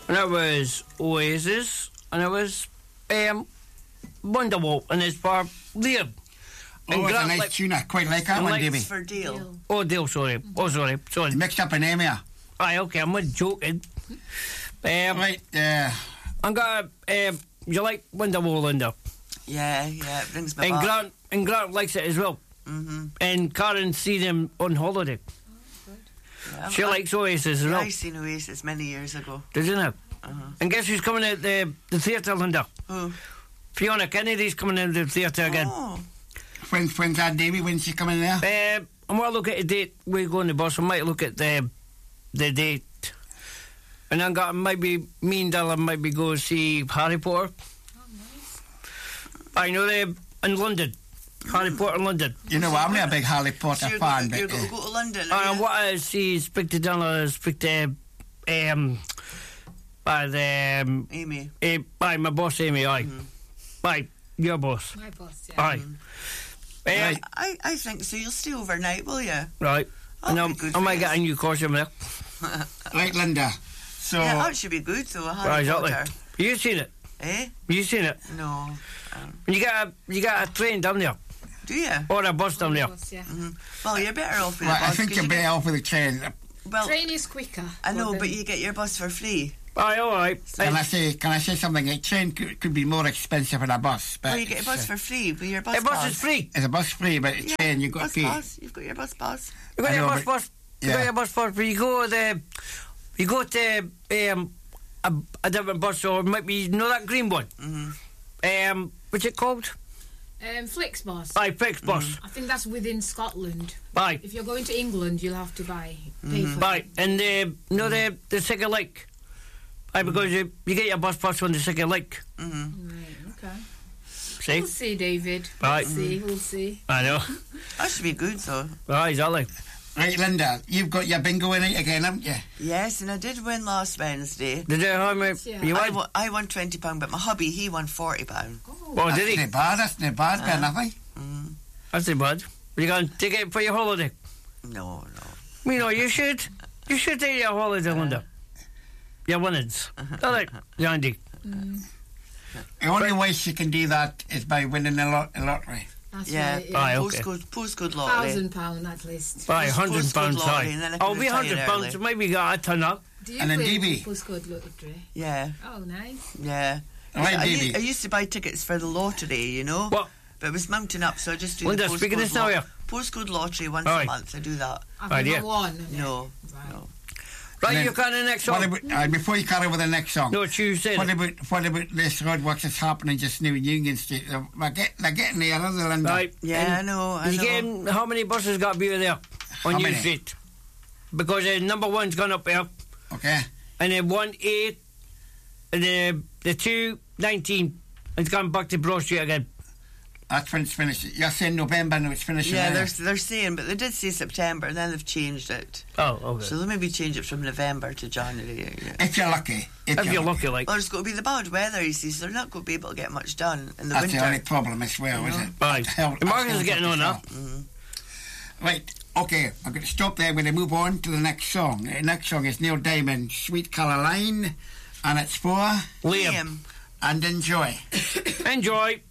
And it was Oasis, and it was Wonderwall, and it's for Liam. Oh, it's a nice tune. I quite like that one, Davey. For Dale. Oh, Dale, sorry. Oh, sorry. You mixed up a name here. Aye, okay, I'm not joking. Right, I'm gonna, you like Wonderwall, Linda? Yeah, it brings me back. And Grant likes it as well. Mm-hmm. And Karen seen him on holiday. Yeah, She likes Oasis as well. I seen Oasis many years ago. Did you know? Uh-huh. And guess who's coming out the theatre, Linda? Who? Fiona Kennedy's coming into the theatre again. Oh. When's that, Davey? When's she coming there? I might look at the date we go on the bus. I might look at the date. And then maybe me and Dylan maybe go see Harry Potter. Oh, nice. I know they're in London. Harry Potter in London. You know, I'm not a big Harry Potter So fan, you're but going to go to London. And what I see, speak to Dylan, speak to Amy. By my boss Amy, aye. By your boss. My boss, yeah. Aye. Right. I think so. You'll stay overnight, will you? Right. And That'll be good I might for get a us. new costume there. right, Linda. So Yeah, that should be good though. Right, Harry exactly. Potter. You seen it? Eh? You seen it? No. You got a train down there Do you? or a bus down there. Boss, yeah. Well, you're better off with well, the bus. I think 'cause you're you better off with the train. Well, Train is quicker. I know, then- but you get your bus for free. Aye, all right. Can I say something? A train could be more expensive than a bus. But Oh, you get a bus for free with your bus The bus pass. is free. it's a bus free, but a train you've got Bus to pay. pass. You've got your bus pass. You got I your know, bus but- pass. You got yeah. your bus pass, but you go to a different bus, or it might be that green one. What's it called? Flixbus. Aye, Fix bus. I think that's within Scotland. Aye, If you're going to England, you'll have to pay for aye, and the Second Lake. Aye, because you get your bus pass on the Second Lake. it. Right, okay. See? We'll see, David. Aye. We'll see. I know. That should be good though. Aye, exactly. Right, Linda, you've got your bingo in it again, haven't you? Yes, and I did win last Wednesday. Did you how many? Yeah. You I won? won £20, but my hubby, he won £40. Oh, did he? That's not bad. That's not bad, Ben, nothing. That's not bad. Are you going to take it for your holiday? No. You know, you should. You should take your holiday, Linda. Your winnings. All right, Andy. The only way she can do that is by winning the lottery. That's Yeah. right. Aye, okay. Postcode lottery. £1,000 at least. Aye, Postcode £100 lottery, and then high. I can I'll be retire £100. early. Maybe you got a ton up. Do you And then play DB. postcode lottery? Yeah. Oh, nice. Yeah. Right, I Davey. used to buy tickets for the lottery, you know. What? But it was mounting up, so I just do Linda, the speaking postcode this now, yeah? Postcode lottery once Aye. a month. I do that. I've Idea. never won. No. Right. No. Right, then- you got the next What song. about, before you carry with the next song, No, Tuesday. what about this roadworks that's happening just now in Union Street? They're getting there, aren't they, Linda? Right. Yeah, and I know. I you know. getting how many buses got to be there How on New many? Street? Because number one's gone up there, Okay. and then 1-8, and the 2-19, it's gone back to Broad Street again. That's when it's finished. You're saying November now it's finishing. Yeah, there. they're saying, but they did say September, and then they've changed it. Oh, okay. So they maybe change it from November to January. Yeah. If you're lucky. if you're lucky, like. Well, there's going to be the bad weather, you see, so they're not going to be able to get much done in the That's the only winter. problem as well, is it? Aye. The market's getting on now. Right, okay, I'm going to stop there. I'm going to move on to the next song. The next song is Neil Diamond, Sweet Caroline, and it's for Liam. And Enjoy. Enjoy.